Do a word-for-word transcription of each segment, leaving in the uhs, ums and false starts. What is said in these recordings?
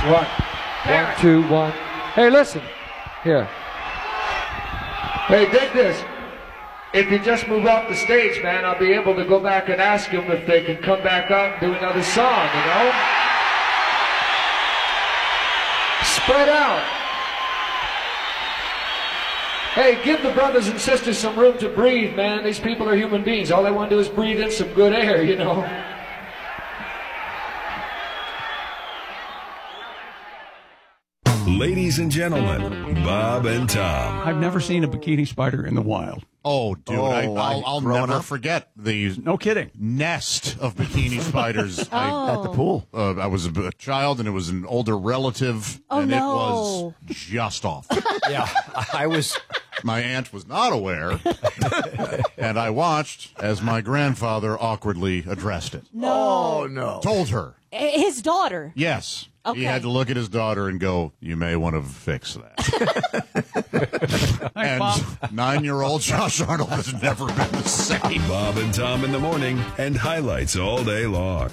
One. One, two, one. Hey, listen. Here. Hey, dig this. If you just move off the stage, man, I'll be able to go back and ask them if they can come back out and do another song, you know? Spread out. Hey, give the brothers and sisters some room to breathe, man. These people are human beings. All they want to do is breathe in some good air, you know? Ladies and gentlemen, Bob and Tom. I've never seen a bikini spider in the wild. Oh, dude, Oh, I, I'll, I'll never up? forget the No kidding. nest of bikini spiders. Oh. I, At the pool. uh, I was a, a child, and it was an older relative, Oh, and no. it was just off. Yeah, I was. My aunt was not aware, and I watched as my grandfather awkwardly addressed it. No. Oh, no. Told her, His daughter. yes. Okay. He had to look at his daughter and go, you may want to fix that. Thanks, Bob. And nine-year-old Josh Arnold has never been the same. Bob and Tom in the morning and highlights all day long.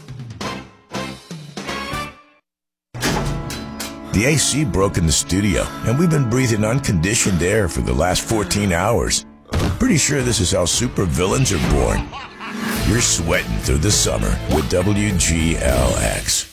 The A C broke in the studio, and we've been breathing unconditioned air for the last fourteen hours. Pretty sure this is how supervillains are born. You're sweating through the summer with W G L X.